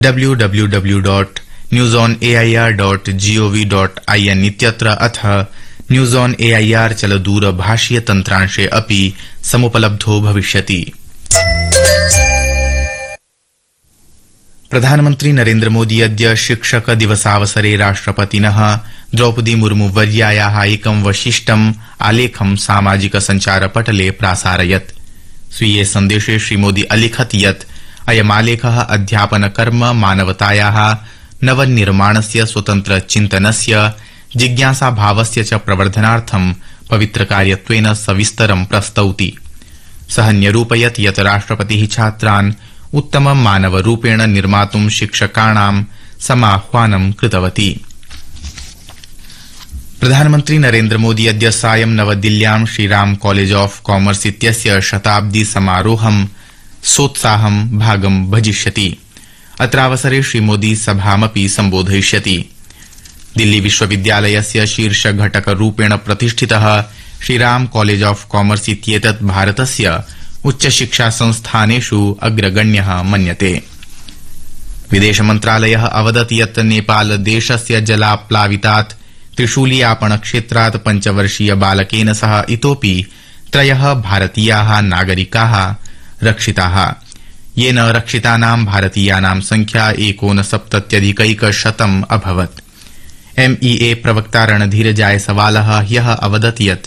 www.newsonair.gov.in इत्यत्र अथ news on AIR चलदूरभाषीय तन्त्रांशे अपि समुपलब्धो भविष्यति। प्रधानमन्त्री नरेन्द्र मोदी अद्य शिक्षक दिवसावसरे राष्ट्रपतिनः द्रौपदी मुर्मु वर्यायाः एकं वशिष्टम् आलेखं सामाजिक सञ्चारपटले प्रासारयत्। स्वीये सन्देशे श्रीमोदी अलिखत् यत् अयमालेखः अध्यापनकर्म मानवतायाः नवनिर्माणस्य स्वतन्त्र चिन्तनस्य जिज्ञासाभावस्य च प्रवर्धनार्थं पवित्रकार्यत्वेन सविस्तरं प्रस्तौति। सः न्यरूपयत् यत् राष्ट्रपतिः छात्रान् उत्तमं मानवरूपेण निर्मातुं शिक्षकाणां समाह्वानं कृतवती। प्रधानमन्त्री नरेन्द्र मोदी अद्य सायं नवदिल्ल्यां श्रीराम कॉलेज ऑफ कॉमर्स इत्यस्य शताब्दी समारोहं सोत्साहं भागं भजिष्यति। अत्रावसरे श्रीमोदी सभामपि सम्बोधयिष्यति। दिल्ली विश्वविद्यालयस्य शीर्ष घटकरूपेण प्रतिष्ठितः श्रीराम कॉलेज ऑफ कॉमर्स इत्येतत् भारतस्य उच्चशिक्षा संस्थानेषु अग्रगण्यः मन्यते। विदेशमन्त्रालयः अवदत् यत् नेपालदेशस्य जलाप्लावितात् त्रिशूलियापणक्षेत्रात् 5 वर्षीय बालकेन सह इतोऽपि 3 भारतीयाः नागरिकाः रक्षिताः, येन रक्षितानां भारतीयानां संख्या 69,100 अभवत्। एमईए प्रवक्ता रणधीर जायसवालः ह्यः अवदत् यत्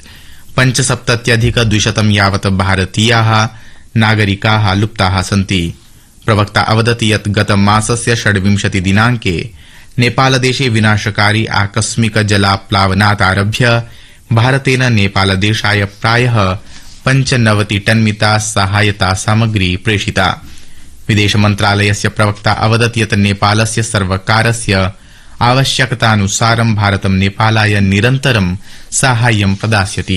75,200 यावत् भारतीयाः नागरिकाः लुप्ताः सन्ति। प्रवक्ता अवदत् यत् गतमासस्य 26 दिनाङ्के नेपालदेशे विनाशकारी आकस्मिक जलाप्लावनादारभ्य भारतेन नेपालदेशाय प्रायः 95 टन्मिता सहायता सामग्री प्रेषिता। विदेशमन्त्रालयस्य प्रवक्ता अवदत् यत् नेपालस्य सर्वकारस्य आवश्यकतानुसारं भारतं नेपालाय निरन्तरं साहाय्यं प्रदास्यति।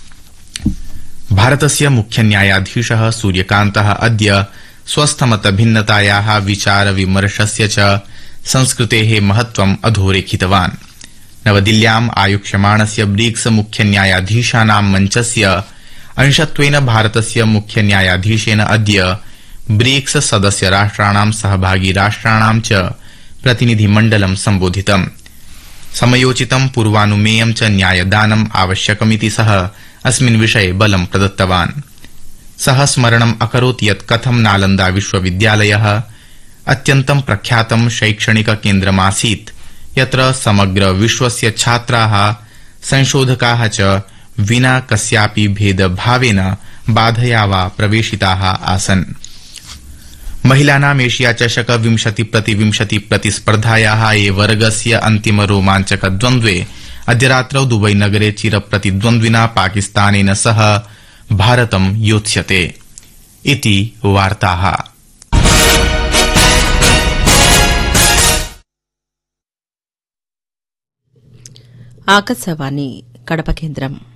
भारतस्य मुख्य न्यायाधीशः सूर्यकान्तः अद्य स्वस्थमतभिन्नतायाः विचारविमर्शस्य च संस्कृतेः महत्त्वम् अधोरेखितवान्। नवदिल्ल्याम् आयोक्ष्यमाणस्य ब्रिक्स मुख्य न्यायाधीशानां मञ्चस्य अंशत्वेन भारतस्य मुख्य न्यायाधीशेन अद्य ब्रिक्स सदस्य राष्ट्राणां सहभागी राष्ट्राणां च प्रतिनिधिमण्डलं सम्बोधितम्। समयोचितं पूर्वानुमेयं च न्यायदानम् आवश्यकमिति सः अस्मिन् विषये बलं प्रदत्तवान्। सः स्मरणम् अकरोत् यत् कथं नालन्दा विश्वविद्यालयः अत्यन्तं प्रख्यातं शैक्षणिक केन्द्रमासीत्, यत्र समग्र विश्वस्य छात्राः संशोधकाः च विना कस्यापि भेदभावेन बाधया वा प्रवेशिताः आसन्। महिलानाम् एशिया चषक 20x20 प्रतिस्पर्धायाः ए वर्गस्य अन्तिम रोमाञ्चक द्वन्द्वे अद्य रात्रौ दुबई नगरे चिरप्रतिद्वन्द्विना पाकिस्तानेन सह भारतं योत्स्यते। इति वार्ताः। ఆకాశవాణి కడప కేంద్రం